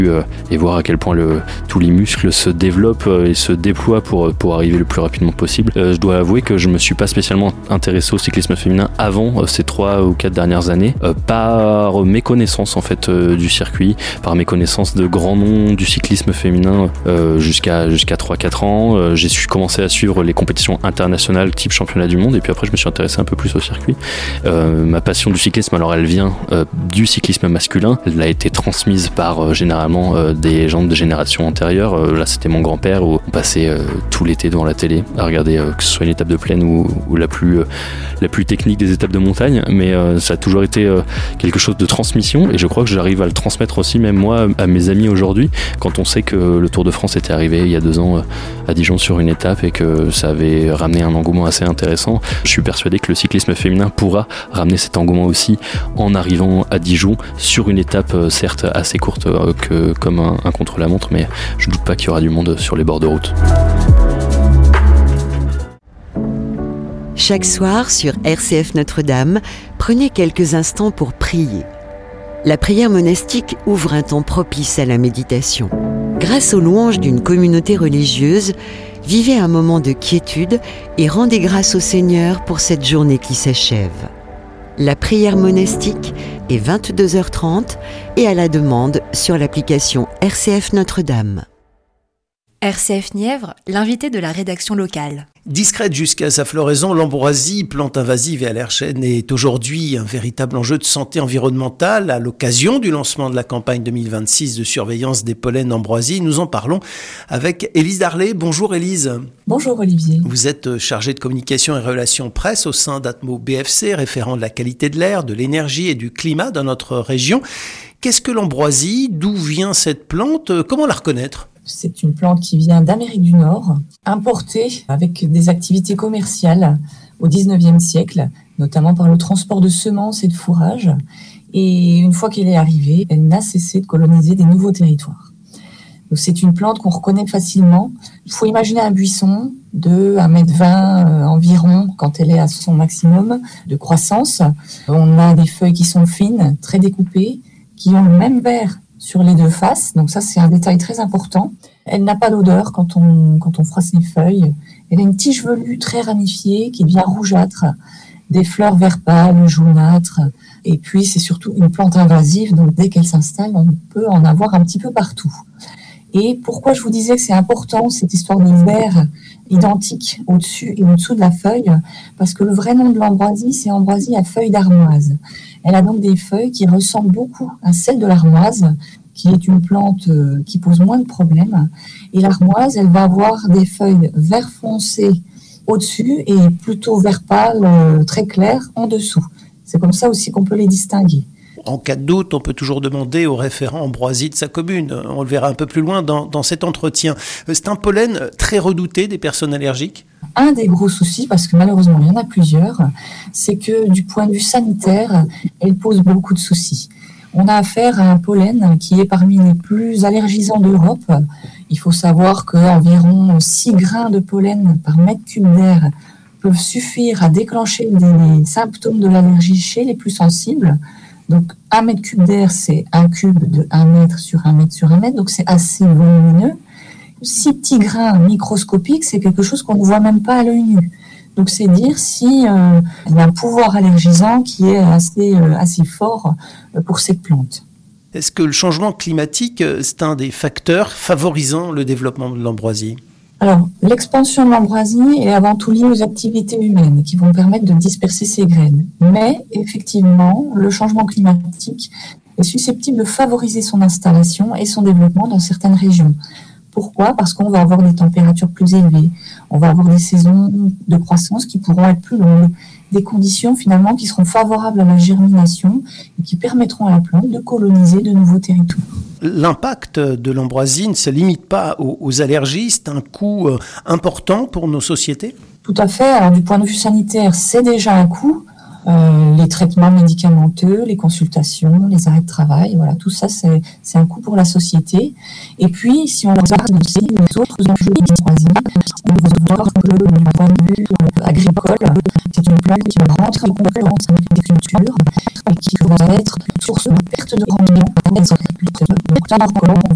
et voir à quel point tous les muscles se développent et se déploient pour arriver le plus rapidement possible. Je dois avouer que je me suis pas spécialement intéressé au cyclisme féminin avant ces 3 ou 4 dernières années, par méconnaissance en fait du circuit, par méconnaissance de grands noms du cyclisme féminin jusqu'à 3-4 ans. J'ai commencé à suivre les compétitions internationales type championnat du monde, et puis après je me suis intéressé un peu plus au circuit. Ma passion du cyclisme, alors elle vient du cyclisme masculin, elle a été transmise par généralement des gens de générations antérieures. Là c'était mon grand-père, où on passait tout l'été devant la télé à regarder que ce soit une étape de plaine ou la plus technique des étapes de montagne, mais ça a toujours été quelque chose de transmission, et je crois que j'arrive à le transmettre aussi, même moi, à mes amis aujourd'hui, quand on sait que le Tour de France était arrivé il y a 2 ans à Dijon sur une étape et que ça avait ramené un engouement assez intéressant. Je suis persuadé que le cyclisme féminin pourra ramener cet engouement aussi en arrivant à Dijon sur une étape certes assez courte comme un contre-la-montre, mais je ne doute pas qu'il y aura du monde sur les bords de route. Chaque soir sur RCF Notre-Dame, prenez quelques instants pour prier. La prière monastique ouvre un temps propice à la méditation. Grâce aux louanges d'une communauté religieuse, vivez un moment de quiétude et rendez grâce au Seigneur pour cette journée qui s'achève. La prière monastique est 22h30 et à la demande sur l'application RCF Notre-Dame. RCF Nièvre, l'invité de la rédaction locale. Discrète jusqu'à sa floraison, l'ambroisie, plante invasive et allergène, est aujourd'hui un véritable enjeu de santé environnementale. À l'occasion du lancement de la campagne 2026 de surveillance des pollens ambroisie, nous en parlons avec Élise Darlé. Bonjour Élise. Bonjour Olivier. Vous êtes chargée de communication et relations presse au sein d'Atmo BFC, référent de la qualité de l'air, de l'énergie et du climat dans notre région. Qu'est-ce que l'ambroisie ? D'où vient cette plante ? Comment la reconnaître ? C'est une plante qui vient d'Amérique du Nord, importée avec des activités commerciales au XIXe siècle, notamment par le transport de semences et de fourrage. Et une fois qu'elle est arrivée, elle n'a cessé de coloniser des nouveaux territoires. Donc c'est une plante qu'on reconnaît facilement. Il faut imaginer un buisson de 1,20 m environ quand elle est à son maximum de croissance. On a des feuilles qui sont fines, très découpées, qui ont le même vert sur les 2 faces, donc ça c'est un détail très important. Elle n'a pas d'odeur quand on froisse les feuilles. Elle a une tige velue très ramifiée qui devient rougeâtre, des fleurs vert pâle, jaunâtres, et puis c'est surtout une plante invasive, donc dès qu'elle s'installe, on peut en avoir un petit peu partout. Et pourquoi je vous disais que c'est important cette histoire de vert identique au-dessus et au-dessous de la feuille, parce que le vrai nom de l'ambroisie, c'est ambroisie à feuilles d'armoise. Elle a donc des feuilles qui ressemblent beaucoup à celles de l'armoise, qui est une plante qui pose moins de problèmes. Et l'armoise, elle va avoir des feuilles vert foncé au-dessus et plutôt vert pâle, très clair en dessous. C'est comme ça aussi qu'on peut les distinguer. En cas de doute, on peut toujours demander au référent ambroisie de sa commune. On le verra un peu plus loin dans cet entretien. C'est un pollen très redouté des personnes allergiques ? Un des gros soucis, parce que malheureusement il y en a plusieurs, c'est que du point de vue sanitaire, elle pose beaucoup de soucis. On a affaire à un pollen qui est parmi les plus allergisants d'Europe. Il faut savoir qu'environ 6 grains de pollen par mètre cube d'air peuvent suffire à déclencher des symptômes de l'allergie chez les plus sensibles. Donc, 1 mètre cube d'air, c'est un cube de 1 mètre sur 1 mètre sur 1 mètre, donc c'est assez volumineux. 6 petits grains microscopiques, c'est quelque chose qu'on ne voit même pas à l'œil nu. Donc, c'est dire si il y a un pouvoir allergisant qui est assez fort pour cette plante. Est-ce que le changement climatique, c'est un des facteurs favorisant le développement de l'ambroisie ? Alors, l'expansion de l'ambroisie est avant tout liée aux activités humaines qui vont permettre de disperser ces graines. Mais, effectivement, le changement climatique est susceptible de favoriser son installation et son développement dans certaines régions. Pourquoi ? Parce qu'on va avoir des températures plus élevées, on va avoir des saisons de croissance qui pourront être plus longues, des conditions finalement qui seront favorables à la germination et qui permettront à la plante de coloniser de nouveaux territoires. L'impact de l'ambroisie ne se limite pas aux allergies, c'est un coût important pour nos sociétés ? Tout à fait. Alors, du point de vue sanitaire, c'est déjà un coût. Les traitements médicamenteux, les consultations, les arrêts de travail, voilà, tout ça, c'est un coût pour la société. Et puis, si on regarde aussi les autres enjeux de l'ambroisie, on va voir que du point de vue agricole, c'est une plante qui rentre en concurrence avec l'agriculture et qui va être une source de perte de rendement pour les agriculteurs. Donc là, on